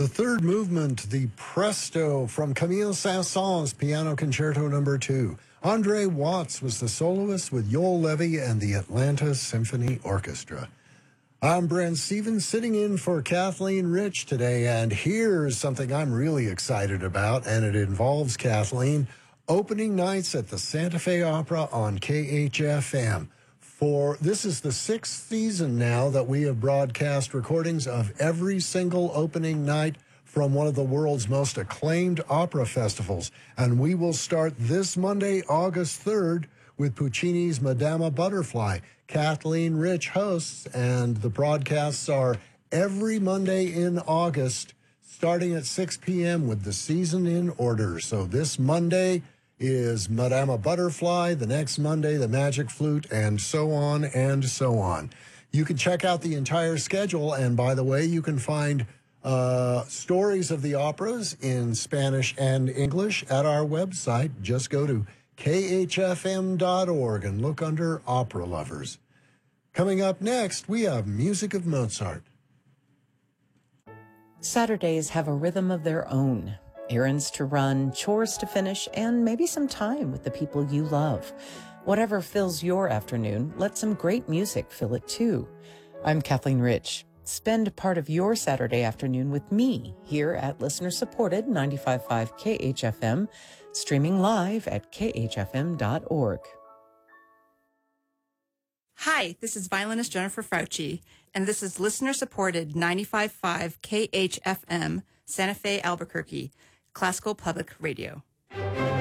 The third movement, the Presto from Camille Saint-Saëns, Piano Concerto No. 2. Andre Watts was the soloist with Yoel Levy and the Atlanta Symphony Orchestra. I'm Brent Stevens, sitting in for Kathleen Rich today, and here's something I'm really excited about, and it involves Kathleen. Opening nights at the Santa Fe Opera on KHFM. This is the 6th season now that we have broadcast recordings of every single opening night from one of the world's most acclaimed opera festivals. And we will start this Monday, August 3rd, with Puccini's Madama Butterfly. Kathleen Rich hosts, and the broadcasts are every Monday in August, starting at 6 p.m. with the season in order. So this Monday is Madama Butterfly, the next Monday, the Magic Flute, and so on and so on. You can check out the entire schedule, and by the way, you can find stories of the operas in Spanish and English at our website. Just go to khfm.org and look under Opera Lovers. Coming up next, we have Music of Mozart. Saturdays have a rhythm of their own. Errands to run, chores to finish, and maybe some time with the people you love. Whatever fills your afternoon, let some great music fill it too. I'm Kathleen Rich. Spend part of your Saturday afternoon with me here at listener-supported 95.5 KHFM, streaming live at khfm.org. Hi, this is violinist Jennifer Frauci, and this is listener-supported 95.5 KHFM, Santa Fe, Albuquerque, Classical Public Radio.